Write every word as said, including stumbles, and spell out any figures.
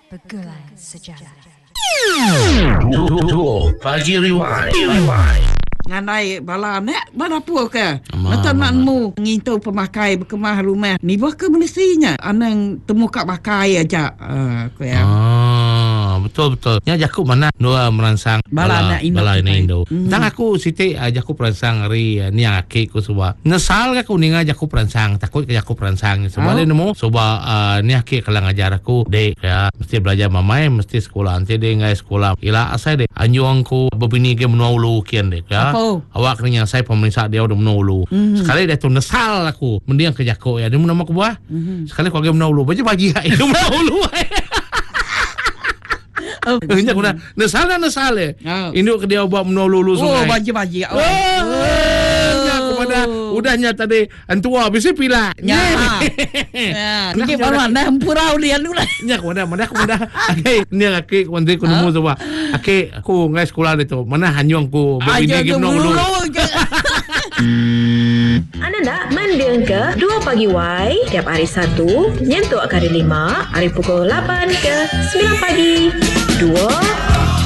Pergulai Sejarah. Duo Pagi Rewind. Nganai bala nek barapu ke mata nakmu ngintu pemakai berkemah rumah ni bah ke menisinya anang temu kat bakai aja uh, ko ya Ah, betul betul. Ya jaku mana dua merangsang bala nak Indo. Bala ini Indo. Mm. Tang aku siti ajaku perangsang hari ni akik ku suba. Nesal ka ku ninga jaku perangsang takut ke jaku perangsang. Suba Oh. le nemu suba uh, ni akik kalang ajar aku dek ya mesti belajar mamai mesti sekolah ante de ngai sekolah. Ila asai de anjuang ku bebini ke menulu kian dek ya. Apa? Awak ni yang saya pemeriksa dia udah menulu. Mm. Sekali dia tu nesal aku. Mendiang ke jaku ya. Dia nama aku buah. Mm. Sekali kau ke menulu. Baca pagi ya. Itu menulu. Oh, Nya kuna nesal na nesal eh. Oh. Induk ke dia buat menolulu oh sungai. baji-baji oh, Oh. Ya kepada udahnya tadi antua bisa pila. ya ya ni baru anda hampurau dia lu lah Nya kepada mana kepada akik ni akik kundi ku nemu coba. Akik aku ngai sekolah itu. Mana hanyong ku begini ke menolulu. Anda nak mendiang ke dua Pagi Y tiap hari Sabtu nyentuh hari lima hari pukul lapan ke sembilan pagi. Dua